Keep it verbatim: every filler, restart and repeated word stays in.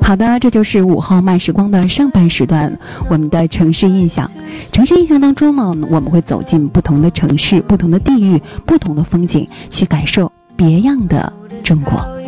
好的，这就是午后慢时光的上半时段，我们的城市印象。城市印象当中呢，我们会走进不同的城市、不同的地域、不同的风景，去感受别样的中国。